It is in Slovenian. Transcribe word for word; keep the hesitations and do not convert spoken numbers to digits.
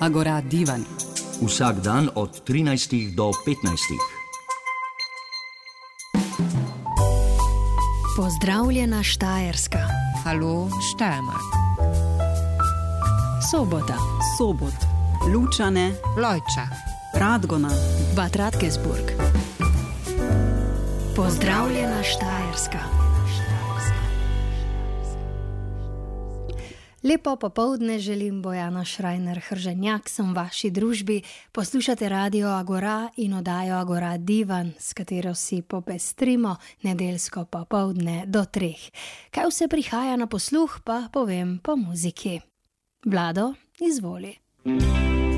Agora Divan. Vsak dan od trinajstih do petnajstih. Pozdravljena Štajerska. Halo Steiermark. Sobota. Sobot. Lučane. Lojča. Radgona. Bad Radkersburg. Pozdravljena Štajerska. Lepo popoldne želim, Bojana Šrajner-Hrženjak, sem v vaši družbi. Poslušate Radio Agora in oddajo Agora Divan, s katero si popestrimo nedeljsko popoldne do treh. Kaj vse prihaja na posluh, pa povem po muziki. Vlado, izvoli.